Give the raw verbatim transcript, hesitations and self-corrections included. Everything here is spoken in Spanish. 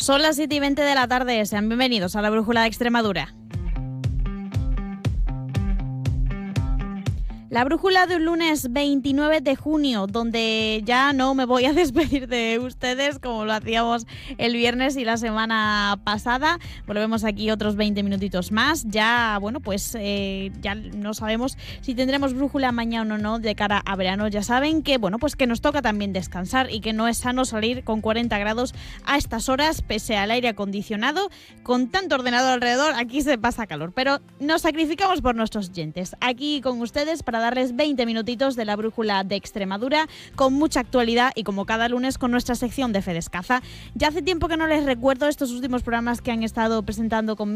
Son las siete y veinte de la tarde, sean bienvenidos a la Brújula de Extremadura. La brújula de un lunes veintinueve de junio, donde ya no me voy a despedir de ustedes como lo hacíamos el viernes y la semana pasada. Volvemos aquí otros veinte minutitos más. Ya, bueno, pues eh, ya no sabemos si tendremos brújula mañana o no de cara a verano. Ya saben que, bueno, pues que nos toca también descansar y que no es sano salir con cuarenta grados a estas horas, pese al aire acondicionado. Con tanto ordenador alrededor, aquí se pasa calor. Pero nos sacrificamos por nuestros oyentes. Aquí con ustedes para darles veinte minutitos de la Brújula de Extremadura con mucha actualidad y como cada lunes con nuestra sección de Fedescaza. Ya hace tiempo que no les recuerdo estos últimos programas que han estado presentando conmigo.